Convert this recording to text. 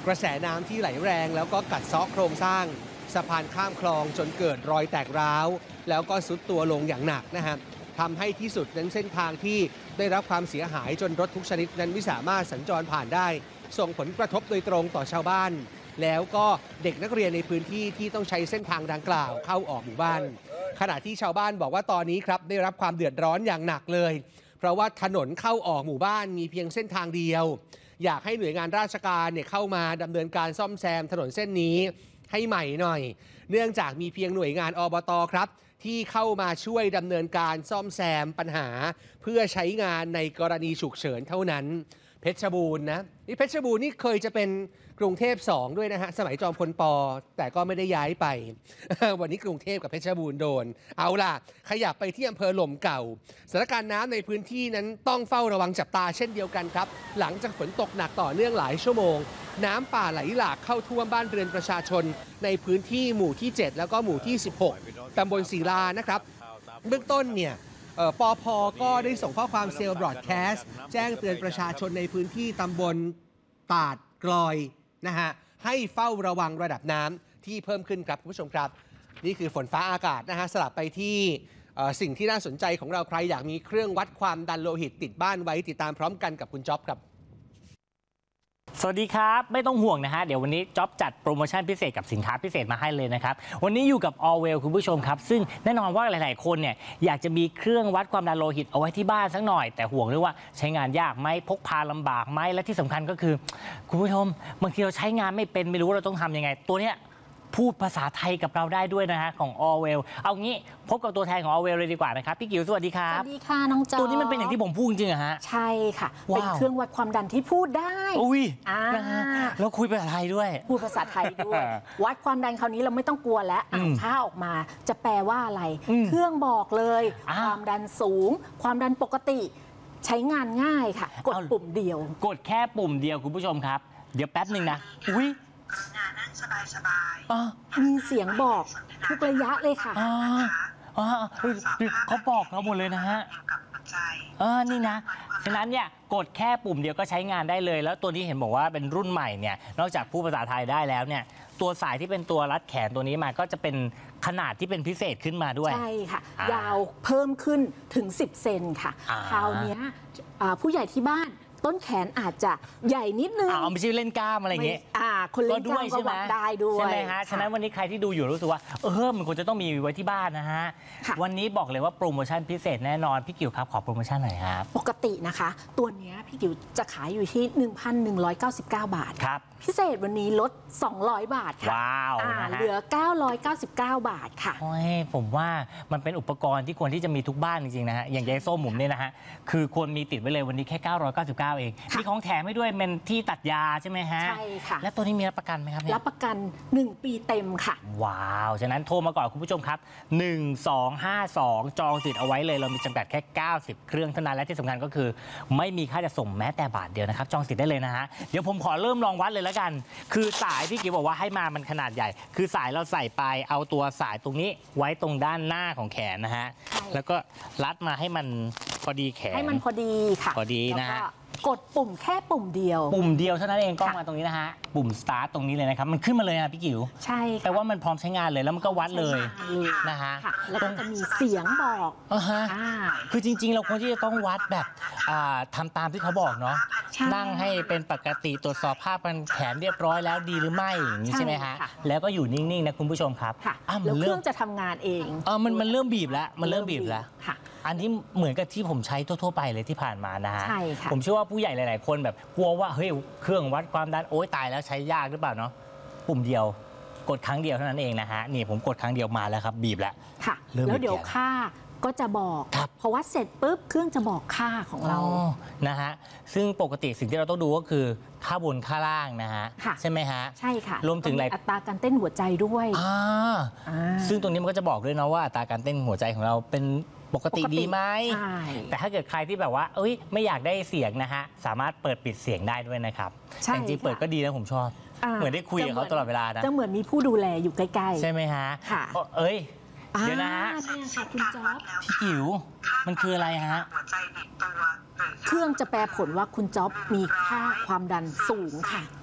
กระแสน้ำที่ไหลแรงแล้วก็กัดเซาะโครงสร้างสะพานข้ามคลองจนเกิดรอยแตกร้าวแล้วก็ทรุดตัวลงอย่างหนักนะฮะทำให้ที่สุดนั้นเส้นทางที่ได้รับความเสียหายจนรถทุกชนิดนั้นไม่สามารถสัญจรผ่านได้ส่งผลกระทบโดยตรงต่อชาวบ้านแล้วก็เด็กนักเรียนในพื้นที่ที่ต้องใช้เส้นทางดังกล่าวเข้าออกหมู่บ้านขณะที่ชาวบ้านบอกว่าตอนนี้ครับได้รับความเดือดร้อนอย่างหนักเลยเพราะว่าถนนเข้าออกหมู่บ้านมีเพียงเส้นทางเดียวอยากให้หน่วยงานราชการเนี่ยเข้ามาดำเนินการซ่อมแซมถนนเส้นนี้ให้ใหม่หน่อยเนื่องจากมีเพียงหน่วยงานอบต.ครับที่เข้ามาช่วยดำเนินการซ่อมแซมปัญหาเพื่อใช้งานในกรณีฉุกเฉินเท่านั้นเพชรบูรณ์นะนี่เพชรบูรณ์นี่เคยจะเป็นกรุงเทพ2ด้วยนะฮะสมัยจอมพลป.แต่ก็ไม่ได้ย้ายไป วันนี้กรุงเทพกับเพชรบูรณ์โดนเอาล่ะขยับไปที่อำเภอหล่มเก่าสถานการณ์น้ำในพื้นที่นั้นต้องเฝ้าระวังจับตาเช่นเดียวกันครับหลังจากฝนตกหนักต่อเนื่องหลายชั่วโมงน้ำป่าไหลหลากเข้าท่วมบ้านเรือนประชาชนในพื้นที่หมู่ที่7แล้วก็หมู่ที่16ตำบลศิลานะครับเบื้องต้นเนี่ยปพ.ก็ได้ส่งข้อความเซลล์บรอดแคสต์แจ้งเตือนประชาชนในพื้นที่ตำบลตาดกลอยนะฮะให้เฝ้าระวังระดับน้ำที่เพิ่มขึ้นครับคุณผู้ชมครับนี่คือฝนฟ้าอากาศนะฮะสลับไปที่สิ่งที่น่าสนใจของเราใครอยากมีเครื่องวัดความดันโลหิตติดบ้านไว้ติดตามพร้อมกันกับคุณจ๊อบครับสวัสดีครับไม่ต้องห่วงนะฮะเดี๋ยววันนี้จ๊อบจัดโปรโมชั่นพิเศษกับสินค้าพิเศษมาให้เลยนะครับวันนี้อยู่กับ Allwell คุณผู้ชมครับซึ่งแน่นอนว่าหลายๆคนเนี่ยอยากจะมีเครื่องวัดความดันโลหิตเอาไว้ที่บ้านสักหน่อยแต่ห่วงเรื่องว่าใช้งานยากไหมพกพาลำบากไหมและที่สำคัญก็คือคุณผู้ชมบางทีเราใช้งานไม่เป็นไม่รู้ว่าเราต้องทำยังไงตัวเนี้ยพูดภาษาไทยกับเราได้ด้วยนะฮะของ Allwell เอางี้พบกับตัวแทนของ Allwell เลยดีกว่านะครับพี่กิ๋วสวัสดีครับสวัสดีค่ะน้องจ๊อบตัวนี้มันเป็นอย่างที่ผมพูดจริงๆอะฮะใช่ค่ะเป็นเครื่องวัดความดันที่พูดได้อุ้ยนะฮะแล้วคุยภาษาไทยด้วยพูดภาษาไทยด้วยวัดความดันคราวนี้เราไม่ต้องกลัวแล้วอ่านค่าออกมาจะแปลว่าอะไรเครื่องบอกเลยความดันสูงความดันปกติใช้งานง่ายค่ะกดปุ่มเดียวกดแค่ปุ่มเดียวคุณผู้ชมครับเดี๋ยวแป๊บหนึ่งนะอุ้ยนั่งสบายมีเสียงบอกทุกระยะเลยค่ะเขาบอกเราหมดเลยนะฮะนี่นะฉะนั้นเนี่ยกดแค่ปุ่มเดียวก็ใช้งานได้เลยแล้วตัวนี้เห็นบอกว่าเป็นรุ่นใหม่เนี่ยนอกจากพูดภาษาไทยได้แล้วเนี่ยตัวสายที่เป็นตัวรัดแขนตัวนี้มาก็จะเป็นขนาดที่เป็นพิเศษขึ้นมาด้วยใช่ค่ะยาวเพิ่มขึ้นถึง10 เซนค่ะคราวนี้ผู้ใหญ่ที่บ้านต้นแขนอาจจะใหญ่นิดนึงไม่ใช่เล่นกล้ามอะไรอย่างเงี้ยคนเล่นกล้ามก็วัดได้ด้วยใช่ไหมฮะฉะนั้นวันนี้ใครที่ดูอยู่รู้สึกว่ามันควรจะต้องมีไว้ที่บ้านนะฮะวันนี้บอกเลยว่าโปรโมชั่นพิเศษแน่นอนพี่กิ๋วครับขอโปรโมชั่นหน่อยครับปกตินะคะตัวนี้พี่กิ๋วจะขายอยู่ที่ 1,199 บาทครับพิเศษวันนี้ลด200 บาทค่ะว้าวเหลือ999 บาทค่ะผมว่ามันเป็นอุปกรณ์ที่ควรที่จะมีทุกบ้านจริงๆนะฮะอย่างยายส้มหมุมเนี่ยนะฮะคือควรมีติดไว้เลยวันนี้แค่999เองมีของแถมให้ด้วยเป็นที่ตัดยาใช่ไหมฮะใช่ค่ะและตัวนี้มีรับประกันไหมครับรับประกัน1 ปีเต็มค่ะว้าวฉะนั้นโทรมาก่อนคุณผู้ชมครับ1252จองสิทธิ์เอาไว้เลยเรามีจำกัดแค่90เครื่องเท่านั้นและที่สำคัญก็คือไม่มีค่าจะส่งแม้แต่บาทเดียวนะครับจองสิทธิ์ได้เลยนะฮะเดี๋ยวผมขอเริ่มลองวัดเลยแล้วกันคือสายที่กิ๊บบอกว่าให้มามันขนาดใหญ่คือสายเราใส่ไปเอาตัวสายตรงนี้ไว้ตรงด้านหน้าของแขนนะฮะแล้วก็รัดมาให้มันพอดีแขนให้มันพอดีค่ะพอดีนะฮะกดปุ่มแค่ปุ่มเดียวเท่านั้นเองกล้องมาตรงนี้นะฮะปุ่ม start ตรงนี้เลยนะครับมันขึ้นมาเลยนะพี่กิ๋วใช่แปลว่ามันพร้อมใช้งานเลยแล้วมันก็วัดเลยนะฮะแล้วก็จะมีเสียงบอกคือจริงๆเราควรที่จะต้องวัดแบบทำตามที่เขาบอกเนาะนั่งให้เป็นปกติตรวจสอบภาพแขนเรียบร้อยแล้วดีหรือไม่อย่างนี้ใช่ไหมฮะแล้วก็อยู่นิ่งๆนะคุณผู้ชมครับแล้วเครื่องจะทำงานเองมันเริ่มบีบแล้วอันนี้เหมือนกับที่ผมใช้ทั่วๆไปเลยที่ผ่านมานะฮะผมเชื่อว่าผู้ใหญ่หลายๆคนแบบกลัวว่าเฮ้ยเครื่องวัดความดันโอ๊ยตายแล้วใช้ยากหรือเปล่าเนาะปุ่มเดียวกดครั้งเดียวเท่านั้นเองนะฮะนี่ผมกดครั้งเดียวมาแล้วครับบีบแล้วค่ะแล้วเดี๋ยวค่าก็จะบอกพอวัดเสร็จปุ๊บเครื่องจะบอกค่าของเรานะฮะซึ่งปกติสิ่งที่เราต้องดูก็คือค่าบนค่าล่างนะฮะใช่ไหมฮะใช่ค่ะรวมถึงอัตราการเต้นหัวใจด้วยซึ่งตรงนี้มันก็จะบอกด้วยนะว่าอัตราการเต้นหัวใจของเราเป็นปกติดีไหมแต่ถ้าเกิดใครที่แบบว่าไม่อยากได้เสียงนะฮะสามารถเปิดปิดเสียงได้ด้วยนะครับจริงๆเปิดก็ดีนะผมชอบเหมือนได้คุยกับเขาตลอดเวลานะจะเหมือนมีผู้ดูแลอยู่ใกล้ๆใช่ไหมฮะเดี๋ยวนะฮะคุณจ๊อบพี่กิ๋วมันคืออะไรฮะเครื่องจะแปลผลว่าคุณจ๊อบมีค่าความดันสูงค่ะ